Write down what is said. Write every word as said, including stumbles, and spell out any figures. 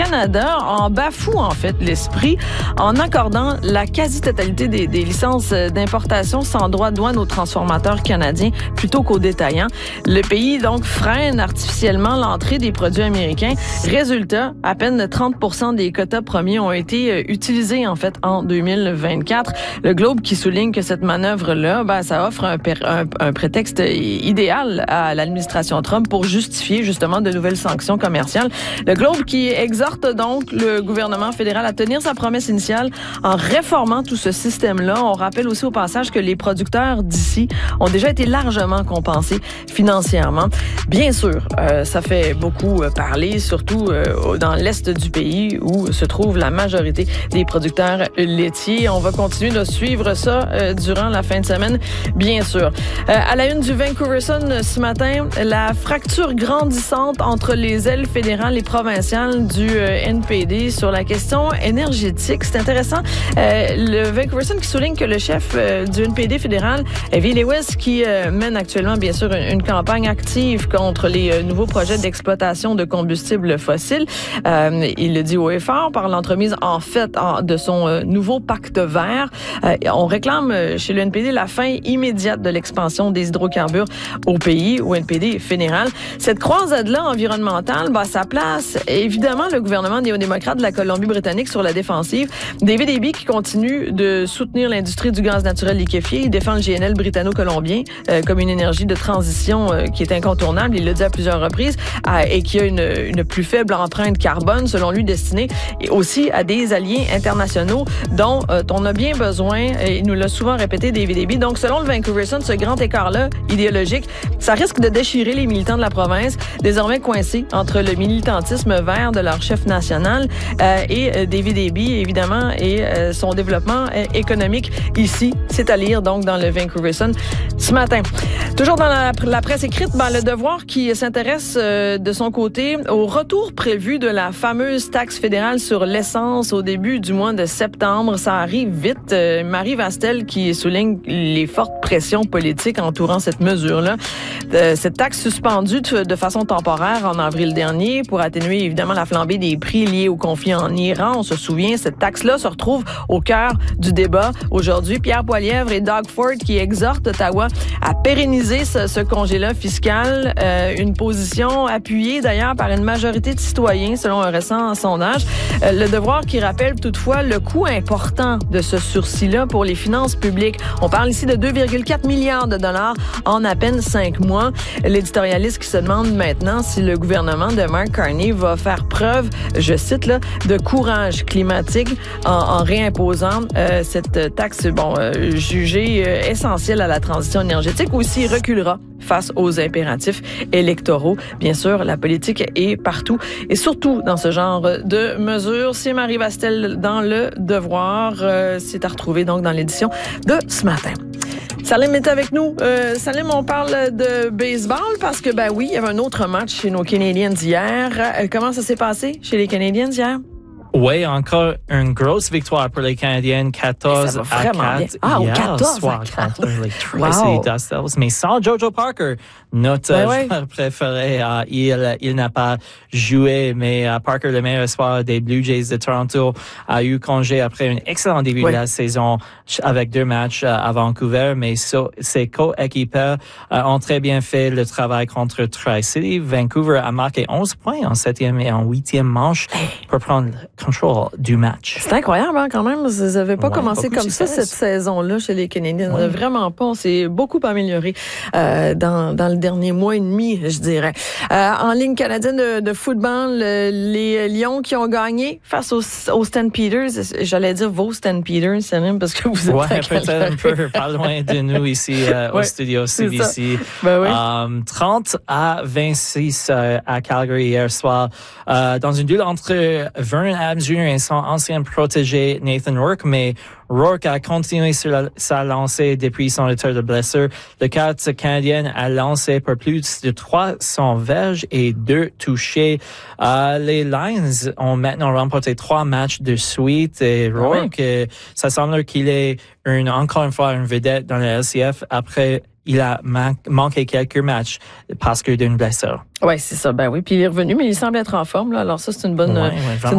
Canada en bafoue en fait l'esprit en accordant la quasi-totalité des, des licences d'importation sans droit de douane aux transformateurs canadiens plutôt qu'aux détaillants. Le pays donc freine artificiellement l'entrée des produits américains. Résultat, à peine trente pour cent des quotas promis ont été utilisés en fait en deux mille vingt-quatre. Le Globe qui souligne que cette manœuvre-là, ben, ça offre un, un, un prétexte idéal à l'administration Trump pour justifier justement de nouvelles sanctions commerciales. Le Globe qui exhorte donc le gouvernement fédéral à tenir sa promesse initiale en réformant tout ce système-là. On rappelle aussi au passage que les producteurs d'ici ont déjà été largement compensés financièrement. Bien sûr, euh, ça fait beaucoup parler, surtout euh, dans l'est du pays où se trouve la majorité des producteurs laitiers. On va continuer de suivre ça euh, durant la fin de semaine, bien sûr. Euh, à la une du Vancouver Sun ce matin, la fracture grandissante entre les ailes fédérales et provinciales du euh, N P D sur la question énergétique. C'est intéressant. Euh, le Vancouver Sun qui souligne que le chef euh, du N P D fédéral, Avi Lewis, qui euh, mène actuellement, bien sûr, une, une campagne active contre les euh, nouveaux projets d'exploitation de combustibles fossiles. Euh, il le dit haut et fort par l'entremise, en fait, en, de son euh, nouveau pacte vert. Euh, on réclame euh, chez le N P D la fin immédiate de l'expansion des hydrocarbures au pays, au N P D fédéral. Cette croisade-là environnementale, bah, ça place évidemment le gouvernement néo-démocrate de la Colombie-Britannique sur la défensive. David Eby qui continue de soutenir l'industrie du gaz naturel liquéfié. Il défend le G N L britanno-colombien euh, comme une énergie de transition euh, qui est incontournable. Il l'a dit à plusieurs reprises euh, et qui a une, une plus faible empreinte carbone, selon lui, destinée et aussi à des alliés internationaux dont euh, on a bien besoin. Et il nous l'a souvent répété, David Eby. Donc, selon le Vancouver Sun, ce grand écart-là idéologique, ça risque de déchirer les militants de la province, désormais coincés entre le militantisme vert de leur chef national euh, et euh, David Eby, évidemment, et euh, son développement euh, économique ici. C'est à lire, donc, dans le Vancouver Sun ce matin. Toujours dans la, la presse écrite, ben, Le Devoir qui s'intéresse euh, de son côté au retour prévu de la fameuse taxe fédérale sur l'essence au début du mois de septembre. Ça arrive vite. Euh, Marie Vastel qui souligne les fortes pressions politiques entourant cette mesure-là. Euh, cette taxe suspendue de, de façon temporaire en avril dernier pour atténuer évidemment la flambée des prix liés au conflit en Iran. On se souvient, cette taxe-là se retrouve au cœur du débat aujourd'hui. Pierre Poilievre et Doug Ford qui exhortent Ottawa à pérenniser ce, ce congé-là fiscal. Euh, une position appuyée d'ailleurs par une majorité de citoyens selon un récent sondage. Euh, le Devoir qui rappelle toutefois le coût important de ce sursis-là pour les finances publiques. On parle ici de deux virgule quatre milliards de dollars en à peine cinq mois. L'éditorialiste qui se demande maintenant si le gouvernement de Mark Carney va faire preuve, je cite là, de courage climatique en, en réimposant euh, cette taxe bon euh, jugée euh, essentielle à la transition énergétique, ou s'il reculera face aux impératifs électoraux. Bien sûr, la politique est partout et surtout dans ce genre de mesures. C'est Marie Vastel dans Le Devoir. Euh, c'est à retrouver donc dans l'édition de ce matin. Salim est avec nous. Euh, Salim, on parle de baseball parce que, ben oui, il y avait un autre match chez nos Canadiens hier. Euh, comment ça s'est passé chez les Canadiens hier? Oui, encore une grosse victoire pour les Canadiens, quatorze à quatre ah, hier quatorze soir contre les Tracy wow. Dust Devils. Mais sans Jojo Parker, notre ben joueur ouais. préféré, uh, il, il n'a pas joué, mais uh, Parker, le meilleur espoir des Blue Jays de Toronto, a eu congé après un excellent début ouais. de la saison avec deux matchs uh, à Vancouver, mais so, ses coéquipiers uh, ont très bien fait le travail contre Tri-City. Vancouver a marqué onze points en septième et en huitième manche pour prendre contrôle du match. C'est incroyable hein, quand même. Vous n'avez pas ouais, commencé comme ça cette saison-là chez les Canadiens. Ouais. Vraiment pas. On s'est beaucoup amélioré euh, dans, dans le dernier mois et demi, je dirais. Euh, en Ligue canadienne de, de football, les Lions qui ont gagné face aux, aux Stampeders. J'allais dire vos Stampeders, c'est même parce que vous êtes ouais, peut-être un peu pas loin de nous ici euh, ouais, au studio C B C. Ben oui. um, trente à vingt-six euh, à Calgary hier soir. Euh, dans une duel entre Vernon Adams junior et son ancien protégé Nathan Rourke, mais Rourke a continué sur la, sa lancée depuis son retour de blessure. Le quatre canadien a lancé pour plus de trois cents verges et deux touchés. Euh, les Lions ont maintenant remporté trois matchs de suite et Rourke, oui. euh, ça semble qu'il est une, encore une fois une vedette dans le L C F après il a man- manqué quelques matchs parce que d'une blessure. Oui, c'est ça. Ben oui, puis il est revenu, mais il semble être en forme. Là. Alors ça, c'est une bonne... Ouais, ouais,